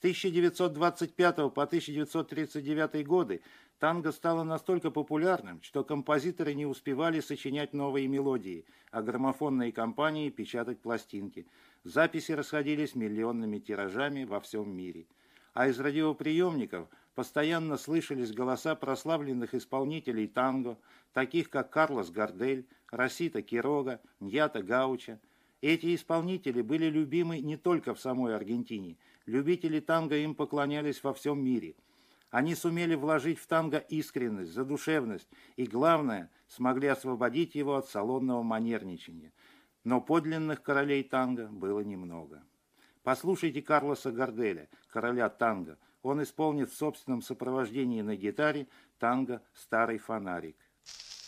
1925 по 1939 годы танго стало настолько популярным, что композиторы не успевали сочинять новые мелодии, а граммофонные компании печатать пластинки. Записи расходились миллионными тиражами во всем мире. А из радиоприемников постоянно слышались голоса прославленных исполнителей танго, таких как Карлос Гардель, Росита Кирога, Ньята Гауча. Эти исполнители были любимы не только в самой Аргентине. Любители танго им поклонялись во всем мире. Они сумели вложить в танго искренность, задушевность и, главное, смогли освободить его от салонного манерничания. Но подлинных королей танго было немного. Послушайте Карлоса Гарделя, короля танго. Он исполнит в собственном сопровождении на гитаре танго «Старый фонарик».